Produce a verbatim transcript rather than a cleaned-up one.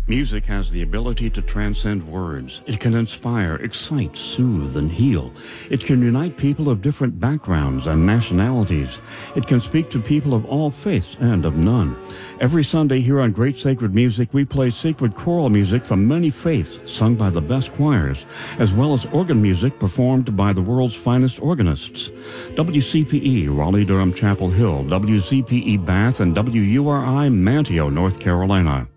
Music has the ability to transcend words. It can inspire, excite, soothe, and heal. It can unite people of different backgrounds and nationalities. It can speak to people of all faiths and of none. Every Sunday here on Great Sacred Music, we play sacred choral music from many faiths sung by the best choirs, as well as organ music performed by the world's finest organists. W C P E, Raleigh-Durham Chapel Hill, W C P E Bath, and W U R I, Manteo, North Carolina.